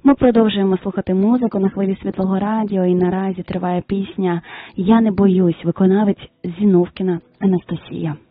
Ми продовжуємо слухати музику на хвилі Світлого радіо, і наразі триває пісня «Я не боюсь», виконавець Зіновкіна Анастасія.